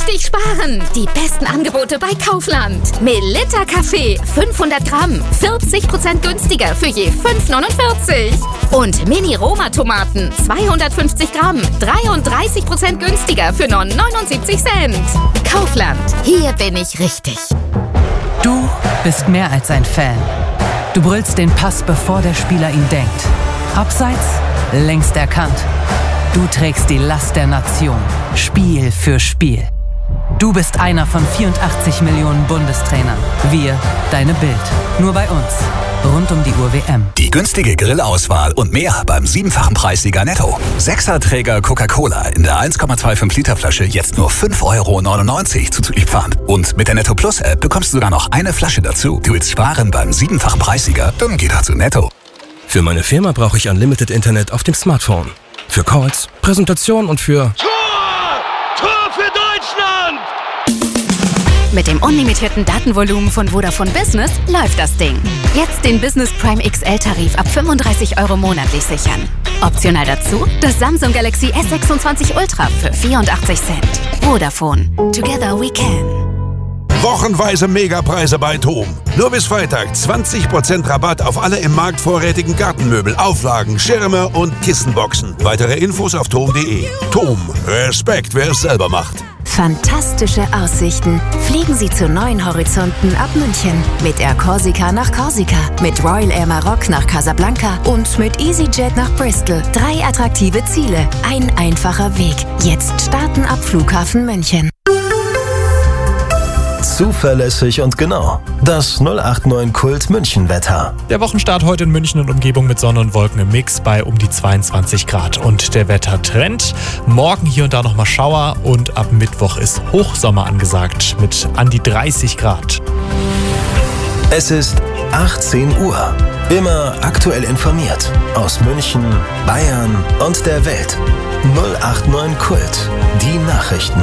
richtig sparen. Die besten Angebote bei Kaufland. Melitta Kaffee, 500 Gramm, 40% günstiger für je 5,49. Und Mini-Roma-Tomaten, 250 Gramm, 33% günstiger für nur 79 Cent. Kaufland, hier bin ich richtig. Du bist mehr als ein Fan. Du brüllst den Pass, bevor der Spieler ihn denkt. Abseits, längst erkannt. Du trägst die Last der Nation, Spiel für Spiel. Du bist einer von 84 Millionen Bundestrainern. Wir, deine Bild. Nur bei uns. Rund um die Uhr WM. Die günstige Grillauswahl und mehr beim 7-fachen Preissieger Netto. 6er-Träger Coca-Cola in der 1,25 Liter Flasche jetzt nur 5,99 € zuzüglich Pfand. Und mit der Netto Plus App bekommst du sogar noch eine Flasche dazu. Du willst sparen beim 7-fachen Preissieger? Dann geh doch zu Netto. Für meine Firma brauche ich Unlimited Internet auf dem Smartphone. Für Calls, Präsentation und für... Tor für Deutschland! Mit dem unlimitierten Datenvolumen von Vodafone Business läuft das Ding. Jetzt den Business Prime XL-Tarif ab 35 € monatlich sichern. Optional dazu das Samsung Galaxy S26 Ultra für 84 Cent. Vodafone. Together we can. Wochenweise Megapreise bei TOM. Nur bis Freitag 20% Rabatt auf alle im Markt vorrätigen Gartenmöbel, Auflagen, Schirme und Kissenboxen. Weitere Infos auf tom.de. TOM. Respekt, wer es selber macht. Fantastische Aussichten. Fliegen Sie zu neuen Horizonten ab München. Mit Air Corsica nach Korsika, mit Royal Air Maroc nach Casablanca und mit EasyJet nach Bristol. 3 attraktive Ziele, ein einfacher Weg. Jetzt starten ab Flughafen München. Zuverlässig und genau. Das 089 Kult München Wetter. Der Wochenstart heute in München und Umgebung mit Sonne und Wolken im Mix bei um die 22 Grad. Und der Wettertrend: morgen hier und da nochmal Schauer und ab Mittwoch ist Hochsommer angesagt mit an die 30 Grad. Es ist 18 Uhr. Immer aktuell informiert. Aus München, Bayern und der Welt. 089 Kult. Die Nachrichten.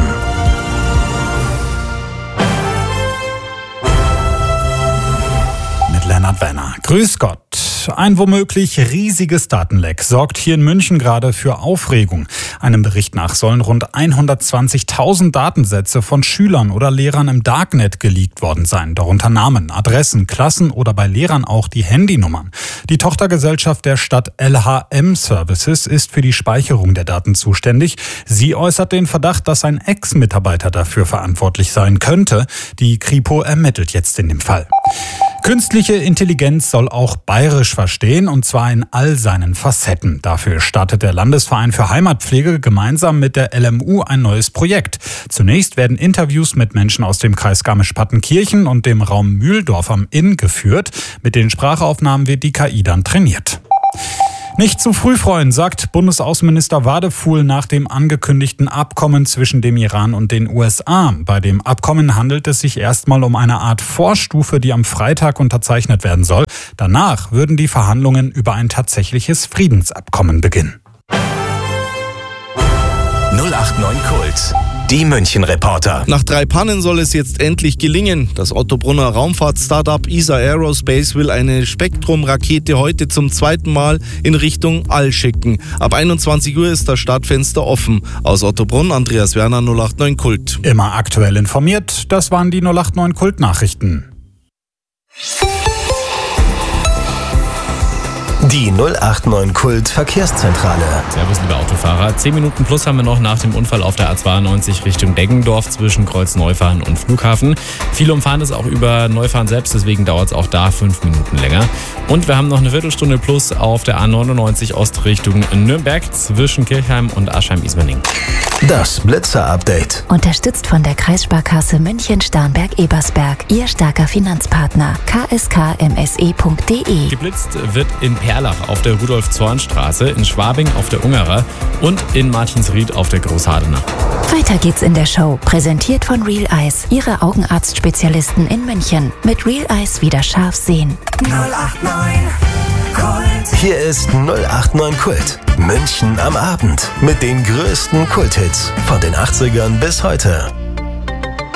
Lennart Werner. Grüß Gott. Ein womöglich riesiges Datenleck sorgt hier in München gerade für Aufregung. Einem Bericht nach sollen rund 120.000 Datensätze von Schülern oder Lehrern im Darknet geleakt worden sein. Darunter Namen, Adressen, Klassen oder bei Lehrern auch die Handynummern. Die Tochtergesellschaft der Stadt LHM Services ist für die Speicherung der Daten zuständig. Sie äußert den Verdacht, dass ein Ex-Mitarbeiter dafür verantwortlich sein könnte. Die Kripo ermittelt jetzt in dem Fall. Künstliche Intelligenz soll auch bayerisch verstehen, und zwar in all seinen Facetten. Dafür startet der Landesverein für Heimatpflege gemeinsam mit der LMU ein neues Projekt. Zunächst werden Interviews mit Menschen aus dem Kreis Garmisch-Partenkirchen und dem Raum Mühldorf am Inn geführt. Mit den Sprachaufnahmen wird die KI dann trainiert. Nicht zu früh freuen, sagt Bundesaußenminister Wadefuhl nach dem angekündigten Abkommen zwischen dem Iran und den USA. Bei dem Abkommen handelt es sich erstmal um eine Art Vorstufe, die am Freitag unterzeichnet werden soll. Danach würden die Verhandlungen über ein tatsächliches Friedensabkommen beginnen. 089 Kult. Die München-Reporter. Nach 3 Pannen soll es jetzt endlich gelingen. Das Ottobrunner Raumfahrt-Startup ESA Aerospace will eine Spektrum-Rakete heute zum 2. Mal in Richtung All schicken. Ab 21 Uhr ist das Startfenster offen. Aus Ottobrunn, Andreas Werner, 089 Kult. Immer aktuell informiert, das waren die 089 Kult-Nachrichten. Die 089 Kult Verkehrszentrale. Servus, liebe Autofahrer. 10 Minuten plus haben wir noch nach dem Unfall auf der A92 Richtung Deggendorf zwischen Kreuz-Neufahren und Flughafen. Viele umfahren es auch über Neufahren selbst, deswegen dauert es auch da 5 Minuten länger. Und wir haben noch eine Viertelstunde plus auf der A99 Ost Richtung Nürnberg zwischen Kirchheim und Aschheim-Ismaning. Das Blitzer-Update. Unterstützt von der Kreissparkasse München-Starnberg-Ebersberg. Ihr starker Finanzpartner. kskmse.de. Geblitzt wird in Perlach auf der Rudolf-Zorn-Straße, in Schwabing auf der Ungerer und in Martinsried auf der Großhadener. Weiter geht's in der Show. Präsentiert von Real Eyes. Ihre Augenarztspezialisten in München. Mit Real Eyes wieder scharf sehen. 089 Kult. Hier ist 089 Kult. München am Abend. Mit den größten Kulthits von den 80ern bis heute.